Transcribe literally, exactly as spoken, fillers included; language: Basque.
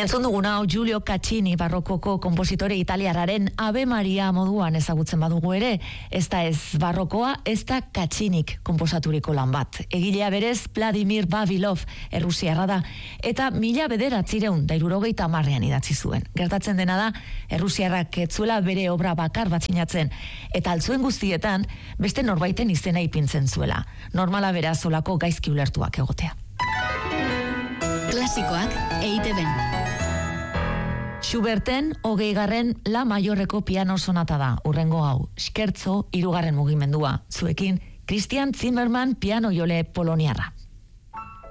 Entzun duguna hau Giulio Caccini barrokoko konpositore italiarraren Ave Maria moduan ezagutzen badugu ere, ez da ez barrokoa, ez da Caccinik konposaturiko lan bat. Egilea berez Vladimir Vavilov errusiarra da, eta mila bederatzireun da hirurogeita hamarrean idatzi zuen. Gertatzen dena da, errusiarrak ez zuela bere obra bakar bat sinatzen, eta altzuen guztietan beste norbaiten izena ipintzen zuela. Normala beraz olako gaizki ulertuak egotea. Klasikoak E I Te Ben. Schuberten hogeigarren La Maiorreko piano sonata da, urrengo hau, Scherzo hirugarren mugimendua, zuekin Christian Zimmermann piano jole poloniarra.